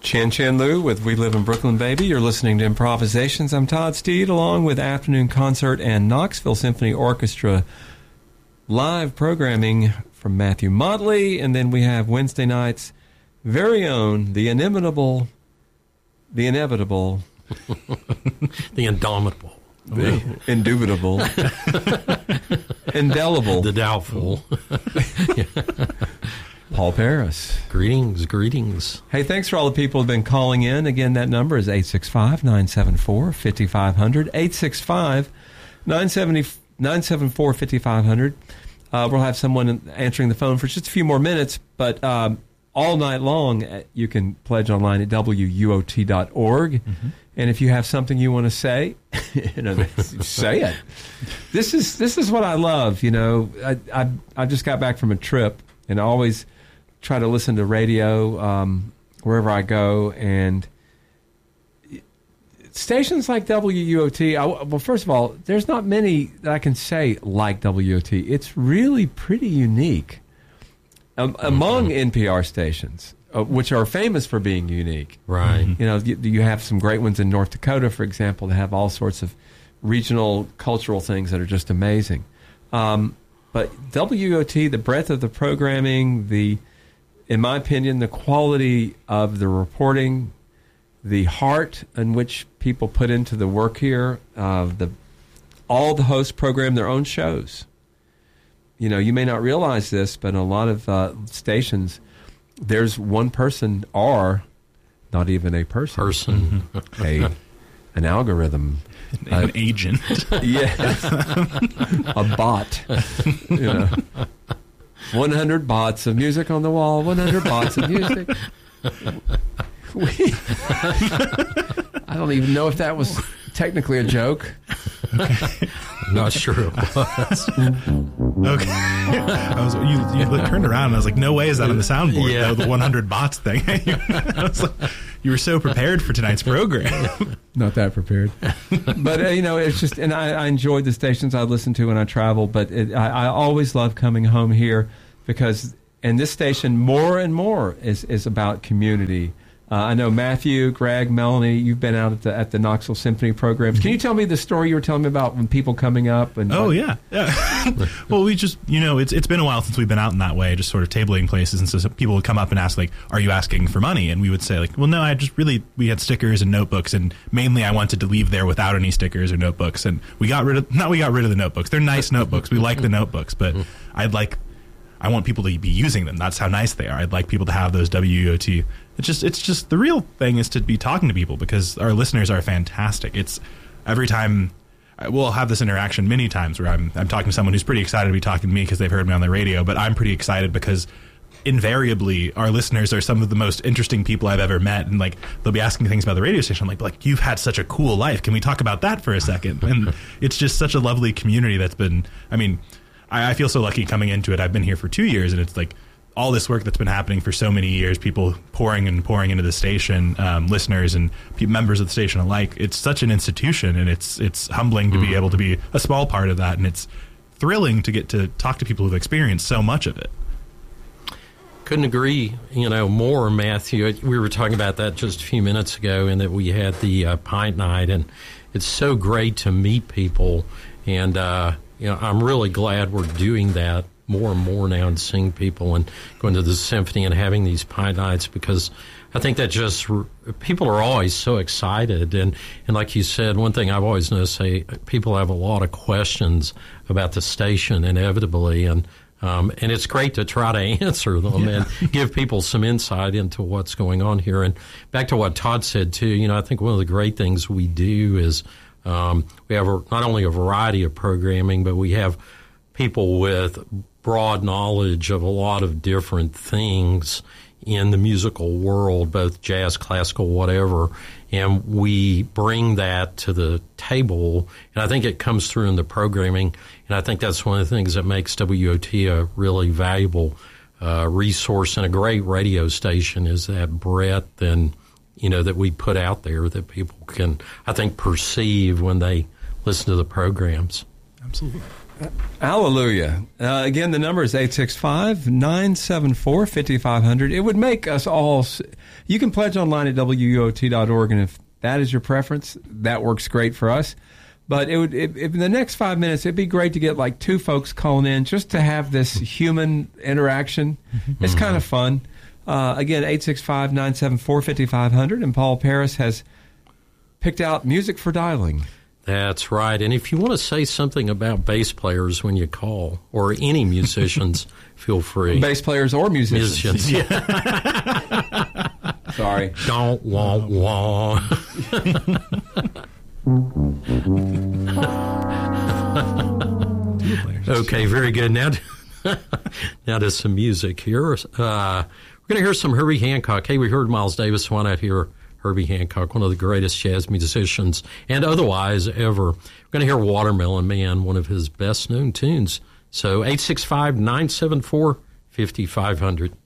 Chan Chan Lu with We Live in Brooklyn, Baby. You're listening to Improvisations. I'm Todd Steed, along with Afternoon Concert and Knoxville Symphony Orchestra live programming from Matthew Motley. And then we have Wednesday night's very own, the inevitable, the indomitable, indelible, the doubtful, Paul Paris. Greetings. Hey, thanks for all the people who have been calling in. Again, that number is 865-974-5500, 865-974-5500. We'll have someone answering the phone for just a few more minutes, but all night long you can pledge online at wuot.org. Mm-hmm. And if you have something you want to say, say it. This is what I love. I just got back from a trip, and I always try to listen to radio wherever I go. And stations like WUOT, well, first of all, there's not many that I can say like WUOT. It's really pretty unique among NPR stations, which are famous for being unique. Right. You have some great ones in North Dakota, for example, that have all sorts of regional cultural things that are just amazing. But WOT, the breadth of the programming, in my opinion, the quality of the reporting, the heart in which people put into the work here, all the hosts program their own shows. You may not realize this, but in a lot of stations, there's one person, or not even a person, an algorithm, an agent, a bot. 100 bots of music on the wall. 100 bots of music. I don't even know if that was technically a joke. Okay. I'm not sure it was. Okay. You turned around and I was like, no way is that on the soundboard. Yeah. The 100 bots thing. I was like, you were so prepared for tonight's program. Not that prepared. But, it's just, and I enjoyed the stations I listen to when I travel, but I always love coming home here because, and this station more and more is about community. I know Matthew, Greg, Melanie, you've been out at the Knoxville Symphony programs. Can you tell me the story you were telling me about when people coming up? Yeah. Well, we just, it's been a while since we've been out in that way, just sort of tabling places. And so people would come up and ask, like, are you asking for money? And we would say, like, well, no, we had stickers and notebooks. And mainly I wanted to leave there without any stickers or notebooks. And we got rid of the notebooks. They're nice notebooks. We like the notebooks, but I want people to be using them. That's how nice they are. I'd like people to have those WUOT. It's just the real thing is to be talking to people because our listeners are fantastic. It's every time we'll have this interaction many times where I'm talking to someone who's pretty excited to be talking to me because they've heard me on the radio, but I'm pretty excited because invariably our listeners are some of the most interesting people I've ever met, and like they'll be asking things about the radio station. I'm like you've had such a cool life. Can we talk about that for a second? And it's just such a lovely community that's been. I mean, I feel so lucky coming into it. I've been here for 2 years, and it's like all this work that's been happening for so many years, people pouring into the station, listeners and members of the station alike. It's such an institution, and it's humbling to be able to be a small part of that, and it's thrilling to get to talk to people who've experienced so much of it. Couldn't agree, more, Matthew. We were talking about that just a few minutes ago, and that we had the pint night, and it's so great to meet people, and I'm really glad we're doing that more and more now and seeing people and going to the symphony and having these pint nights because I think that just people are always so excited and like you said, one thing I've always noticed, people have a lot of questions about the station inevitably and it's great to try to answer them and give people some insight into what's going on here. And back to what Todd said too, I think one of the great things we do is we have not only a variety of programming, but we have people with broad knowledge of a lot of different things in the musical world, both jazz, classical, whatever, and we bring that to the table, and I think it comes through in the programming, and I think that's one of the things that makes WOT a really valuable resource and a great radio station is that breadth and, that we put out there that people can, I think, perceive when they listen to the programs. Absolutely. Hallelujah. Again, the number is 865-974-5500. It would make us all... You can pledge online at WUOT.org, and if that is your preference, that works great for us. But if in the next 5 minutes, it'd be great to get like 2 folks calling in just to have this human interaction. It's kind of fun. Again, 865-974-5500, and Paul Paris has picked out music for dialing. That's right. And if you want to say something about bass players when you call, or any musicians, feel free. Bass players or musicians. Yeah. Sorry. Don't want. Okay, very good. Now to some music here. We're going to hear some Herbie Hancock. Hey, we heard Miles Davis. Why not hear Herbie Hancock, one of the greatest jazz musicians and otherwise ever? We're going to hear Watermelon Man, one of his best-known tunes. So 865-974-5500.